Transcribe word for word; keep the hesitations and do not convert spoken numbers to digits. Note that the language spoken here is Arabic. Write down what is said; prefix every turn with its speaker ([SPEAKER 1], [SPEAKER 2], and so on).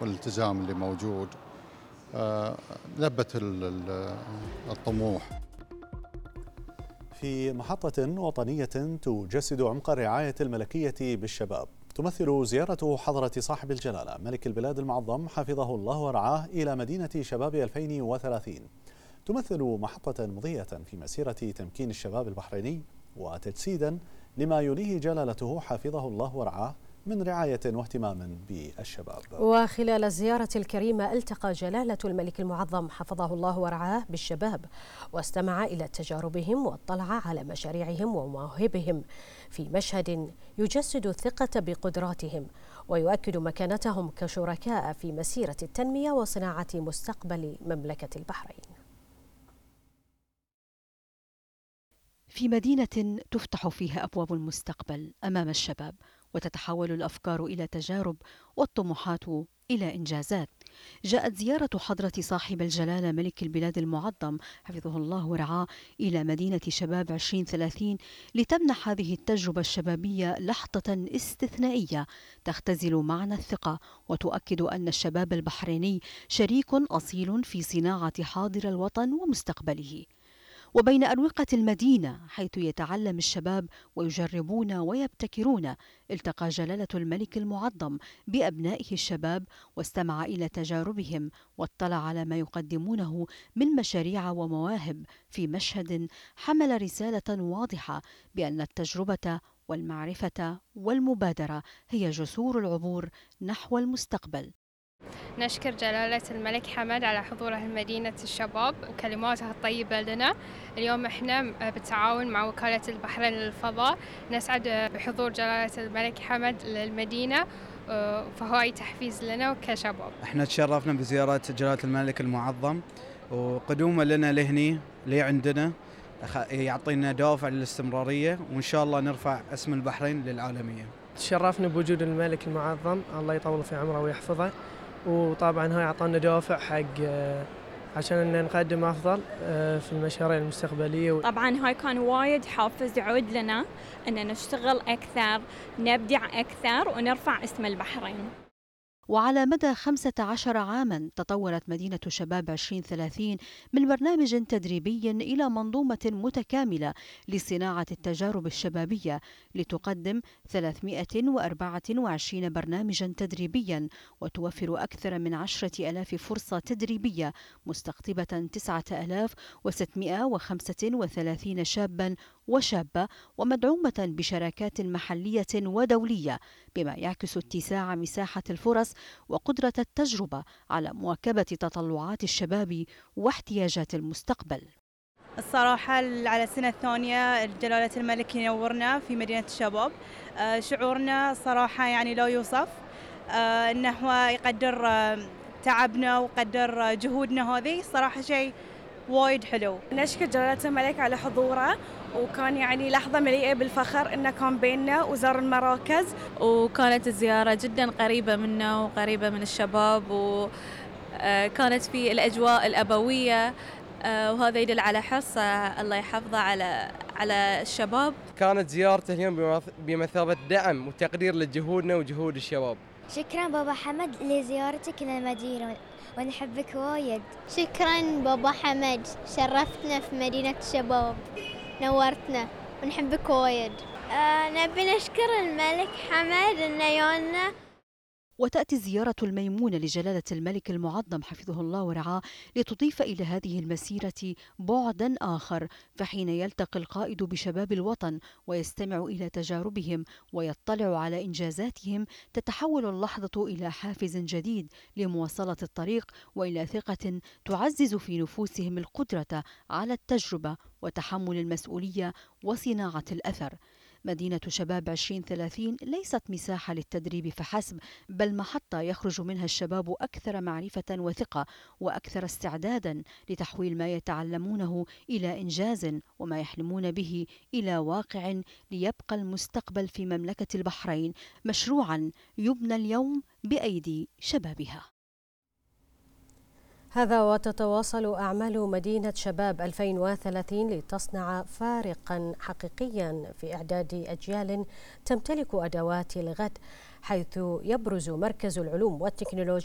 [SPEAKER 1] الالتزام اللي موجود لبت الطموح.
[SPEAKER 2] في محطة وطنية تجسد عمق الرعاية الملكية بالشباب، تمثل زيارة حضرة صاحب الجلالة ملك البلاد المعظم حفظه الله ورعاه إلى مدينة شباب ألفين وثلاثين، تمثل محطة مضية في مسيرة تمكين الشباب البحريني وتجسيدا لما يليه جلالته حفظه الله ورعاه من رعاية واهتمام بالشباب.
[SPEAKER 3] وخلال الزيارة الكريمة التقى جلالة الملك المعظم حفظه الله ورعاه بالشباب، واستمع إلى تجاربهم واطلع على مشاريعهم ومواهبهم في مشهد يجسد الثقة بقدراتهم ويؤكد مكانتهم كشركاء في مسيرة التنمية وصناعة مستقبل مملكة البحرين.
[SPEAKER 4] في مدينة تفتح فيها أبواب المستقبل أمام الشباب، وتتحول الأفكار إلى تجارب والطموحات إلى إنجازات، جاءت زيارة حضرة صاحب الجلالة ملك البلاد المعظم حفظه الله ورعاه إلى مدينة شباب عشرين ثلاثين لتمنح هذه التجربة الشبابية لحظة استثنائية تختزل معنى الثقة وتؤكد أن الشباب البحريني شريك أصيل في صناعة حاضر الوطن ومستقبله. وبين أروقة المدينة حيث يتعلم الشباب ويجربون ويبتكرون، التقى جلالة الملك المعظم بأبنائه الشباب واستمع إلى تجاربهم واطلع على ما يقدمونه من مشاريع ومواهب في مشهد حمل رسالة واضحة بأن التجربة والمعرفة والمبادرة هي جسور العبور نحو المستقبل.
[SPEAKER 5] نشكر جلالة الملك حمد على حضوره لمدينة الشباب وكلماته الطيبة لنا. اليوم احنا بالتعاون مع وكالة البحرين للفضاء نسعد بحضور جلالة الملك حمد للمدينة، فهو أي تحفيز لنا كشباب.
[SPEAKER 6] احنا تشرفنا بزيارة جلالة الملك المعظم وقدومه لنا لهني لي عندنا يعطينا دافع للاستمرارية، وإن شاء الله نرفع اسم البحرين للعالمية.
[SPEAKER 7] تشرفنا بوجود الملك المعظم، الله يطول في عمره ويحفظه، وطبعا هاي أعطانا دوافع حق عشان ان نقدم افضل في المشاريع المستقبليه.
[SPEAKER 8] طبعا هاي كان وايد حافز يعود لنا ان نشتغل اكثر، نبدع اكثر ونرفع اسم البحرين.
[SPEAKER 4] وعلى مدى خمسة عشر عاما تطورت مدينة شباب عشرين ثلاثين من برنامج تدريبي إلى منظومة متكاملة لصناعة التجارب الشبابية لتقدم ثلاثمائة وأربعة وعشرين برنامجا تدريبيا وتوفر أكثر من عشرة آلاف فرصة تدريبية مستقطبة تسعة آلاف وستمائة وخمسة وثلاثين شابا وشابة ومدعومة بشراكات محلية ودولية، بما يعكس اتساع مساحة الفرص وقدرة التجربة على مواكبة تطلعات الشباب واحتياجات المستقبل.
[SPEAKER 9] الصراحة على السنة الثانية جلالة الملك ينورنا في مدينة الشباب، شعورنا صراحة يعني لا يوصف، أنه هو يقدر تعبنا وقدر جهودنا، هذه صراحة شيء وايد حلو.
[SPEAKER 10] نشكر جلالة الملك على حضوره، وكان يعني لحظة مليئة بالفخر إنه كان بيننا وزار المراكز،
[SPEAKER 11] وكانت الزيارة جدا قريبة منا وقريبة من الشباب، وكانت في الأجواء الأبوية، وهذا يدل على حرص الله يحفظه على على الشباب.
[SPEAKER 12] كانت زيارته اليوم بمثابة دعم وتقدير لجهودنا وجهود الشباب.
[SPEAKER 13] شكرا بابا حمد لزيارتك للمدينة ونحبك وايد.
[SPEAKER 14] شكرا بابا حمد، شرفتنا في مدينة الشباب، نورتنا ونحبك وايد.
[SPEAKER 13] آه نبي نشكر الملك حمد انه يونا.
[SPEAKER 4] وتأتي الزيارة الميمونة لجلالة الملك المعظم حفظه الله ورعاه لتضيف إلى هذه المسيرة بعداً آخر، فحين يلتقي القائد بشباب الوطن ويستمع إلى تجاربهم ويطلع على إنجازاتهم، تتحول اللحظة إلى حافز جديد لمواصلة الطريق وإلى ثقة تعزز في نفوسهم القدرة على التجربة وتحمل المسؤولية وصناعة الأثر. مدينة شباب عشرين ثلاثين ليست مساحة للتدريب فحسب، بل محطة يخرج منها الشباب أكثر معرفة وثقة وأكثر استعدادا لتحويل ما يتعلمونه إلى إنجاز وما يحلمون به إلى واقع، ليبقى المستقبل في مملكة البحرين مشروعا يبنى اليوم بأيدي شبابها.
[SPEAKER 3] هذا وتتواصل أعمال مدينة شباب ألفين وثلاثين لتصنع فارقا حقيقيا في إعداد أجيال تمتلك أدوات الغد، حيث يبرز مركز العلوم والتكنولوجيا